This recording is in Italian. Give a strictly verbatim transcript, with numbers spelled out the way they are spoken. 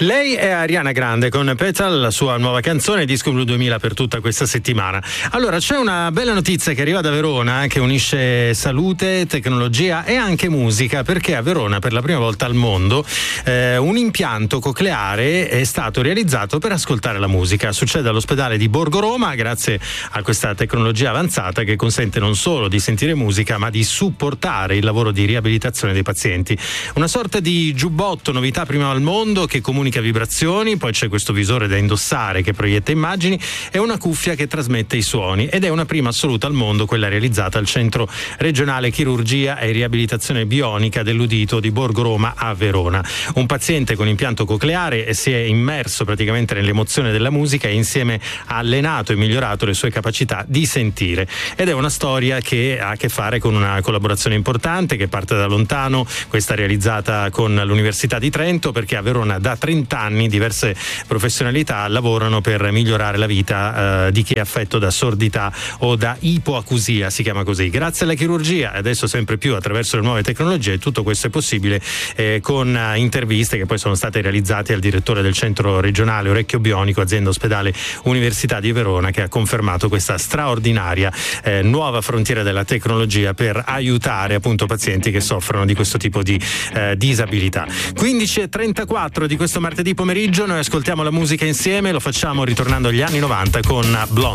Lei è Ariana Grande con Petal, la sua nuova canzone, Disco Blu duemila per tutta questa settimana. Allora, c'è una bella notizia che arriva da Verona, che unisce salute, tecnologia e anche musica, perché a Verona per la prima volta al mondo eh, un impianto cocleare è stato realizzato per ascoltare la musica. Succede all'ospedale di Borgo Roma grazie a questa tecnologia avanzata che consente non solo di sentire musica ma di supportare il lavoro di riabilitazione dei pazienti. Una sorta di giubbotto, novità prima al mondo, che comunica vibrazioni, poi c'è questo visore da indossare che proietta immagini e una cuffia che trasmette i suoni, ed è una prima assoluta al mondo quella realizzata al Centro Regionale Chirurgia e Riabilitazione Bionica dell'Udito di Borgo Roma a Verona. Un paziente con impianto cocleare si è immerso praticamente nell'emozione della musica e insieme ha allenato e migliorato le sue capacità di sentire, ed è una storia che ha a che fare con una collaborazione importante che parte da lontano, questa realizzata con l'Università di Trento, perché a Verona da trenta anni diverse professionalità lavorano per migliorare la vita eh, di chi è affetto da sordità o da ipoacusia, si chiama così. Grazie alla chirurgia, adesso sempre più attraverso le nuove tecnologie, tutto questo è possibile eh, con uh, interviste che poi sono state realizzate al direttore del Centro Regionale Orecchio Bionico, azienda ospedale Università di Verona, che ha confermato questa straordinaria eh, nuova frontiera della tecnologia per aiutare appunto pazienti che soffrono di questo tipo di eh, disabilità. quindici e trentaquattro di questo martedì pomeriggio noi ascoltiamo la musica insieme, lo facciamo ritornando agli anni novanta con Blonde.